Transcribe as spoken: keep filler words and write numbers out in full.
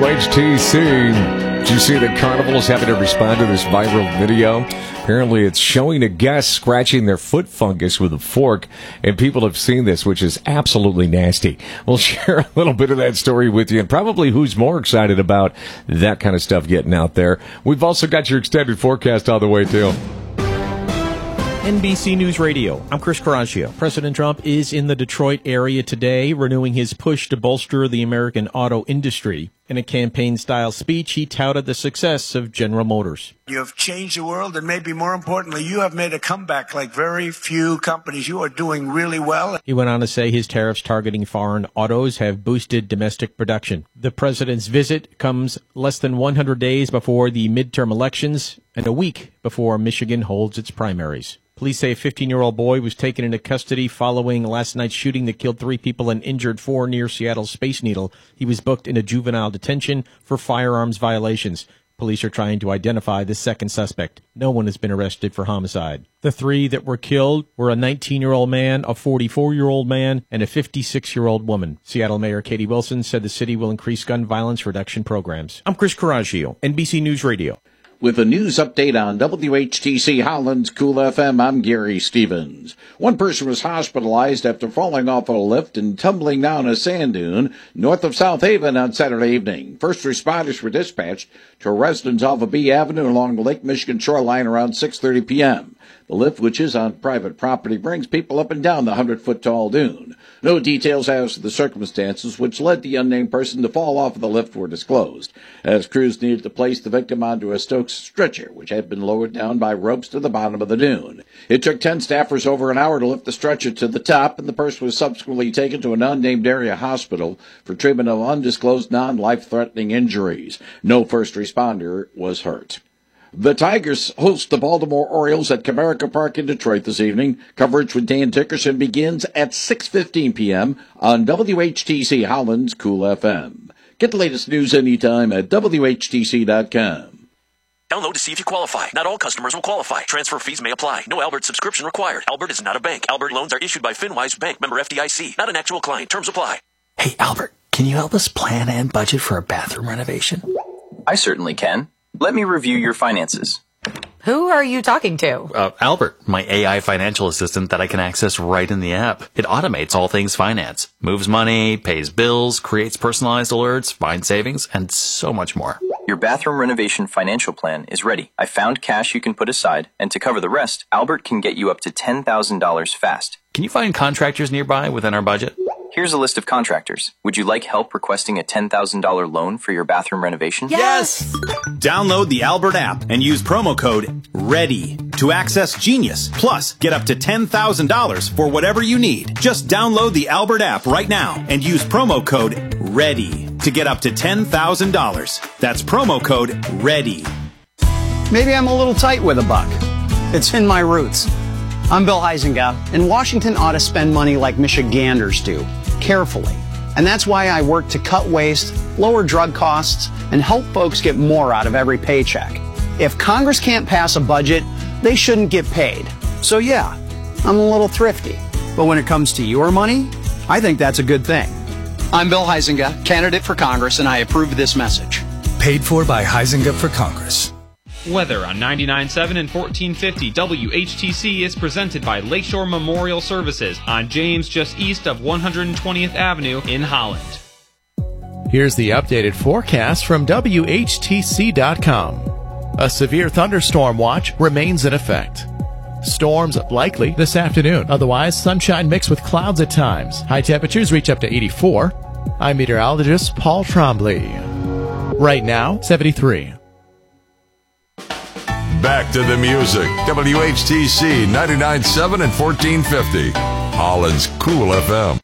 H T C, did you see that Carnival is having to respond to this viral video? Apparently it's showing a guest scratching their foot fungus with a fork, and people have seen this, which is absolutely nasty. We'll share a little bit of that story with you, and probably who's more excited about that kind of stuff getting out there. We've also got your extended forecast all the way, too. N B C News Radio. I'm Chris Caraccio. President Trump is in the Detroit area today, renewing his push to bolster the American auto industry. In a campaign-style speech, he touted the success of General Motors. You have changed the world, and maybe more importantly, you have made a comeback like very few companies. You are doing really well. He went on to say his tariffs targeting foreign autos have boosted domestic production. The president's visit comes less than one hundred days before the midterm elections and a week before Michigan holds its primaries. Police say a fifteen-year-old boy was taken into custody following last night's shooting that killed three people and injured four near Seattle's Space Needle. He was booked into juvenile detention for firearms violations. Police are trying to identify the second suspect. No one has been arrested for homicide. The three that were killed were a nineteen-year-old man, a forty-four-year-old man, and a fifty-six-year-old woman. Seattle Mayor Katie Wilson said the city will increase gun violence reduction programs. I'm Chris Caraccio, N B C News Radio. With a news update on W H T C Holland's Cool F M, I'm Gary Stevens. One person was hospitalized after falling off a lift and tumbling down a sand dune north of South Haven on Saturday evening. First responders were dispatched to a residence off of B Avenue along the Lake Michigan shoreline around six thirty p.m. The lift, which is on private property, brings people up and down the hundred-foot-tall dune. No details as to the circumstances which led the unnamed person to fall off of the lift were disclosed, as crews needed to place the victim onto a Stokes stretcher, which had been lowered down by ropes to the bottom of the dune. It took ten staffers over an hour to lift the stretcher to the top, and the person was subsequently taken to an unnamed area hospital for treatment of undisclosed non-life-threatening injuries. No first responder was hurt. The Tigers host the Baltimore Orioles at Comerica Park in Detroit this evening. Coverage with Dan Dickerson begins at six fifteen p.m. on W H T C Holland's Cool F M. Get the latest news anytime at W H T C dot com. Download to see if you qualify. Not all customers will qualify. Transfer fees may apply. No Albert subscription required. Albert is not a bank. Albert loans are issued by FinWise Bank, member F D I C. Not an actual client. Terms apply. Hey, Albert, can you help us plan and budget for a bathroom renovation? I certainly can. Let me review your finances. Who are you talking to? Uh, Albert, my A I financial assistant that I can access right in the app. It automates all things finance, moves money, pays bills, creates personalized alerts, finds savings, and so much more. Your bathroom renovation financial plan is ready. I found cash you can put aside, and to cover the rest, Albert can get you up to ten thousand dollars fast. Can you find contractors nearby within our budget? Here's a list of contractors. Would you like help requesting a ten thousand dollars loan for your bathroom renovation? Yes! Download the Albert app and use promo code READY to access Genius. Plus, get up to ten thousand dollars for whatever you need. Just download the Albert app right now and use promo code READY to get up to ten thousand dollars. That's promo code READY. Maybe I'm a little tight with a buck. It's in my roots. I'm Bill Huizenga, and Washington ought to spend money like Michiganders do, carefully. And that's why I work to cut waste, lower drug costs, and help folks get more out of every paycheck. If Congress can't pass a budget, they shouldn't get paid. So yeah, I'm a little thrifty. But when it comes to your money, I think that's a good thing. I'm Bill Huizenga, candidate for Congress, and I approve this message. Paid for by Huizenga for Congress. Weather on ninety-nine point seven and fourteen fifty W H T C is presented by Lakeshore Memorial Services on James, just east of one hundred twentieth Avenue in Holland. Here's the updated forecast from W H T C dot com. A severe thunderstorm watch remains in effect. Storms likely this afternoon. Otherwise, sunshine mixed with clouds at times. High temperatures reach up to eighty-four. I'm meteorologist Paul Trombley. Right now, seventy-three. Back to the music. W H T C ninety-nine point seven and fourteen fifty. Holland's Cool F M.